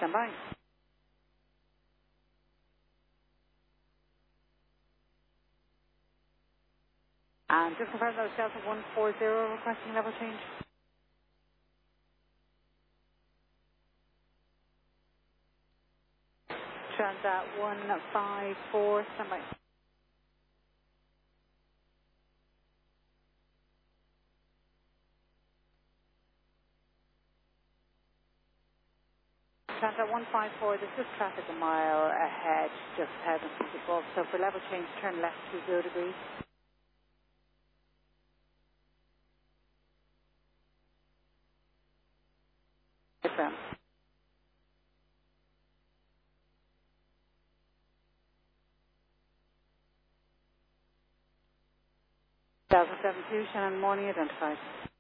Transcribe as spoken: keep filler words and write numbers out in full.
stand by. And just confirm that was Delta one four zero requesting level change. Transat one five four, stand by. Transat one five four, there's just traffic a mile ahead, just ahead of the above. So for level change, turn left to zero degrees. Different. Delta seven two, Shannon Morning identified.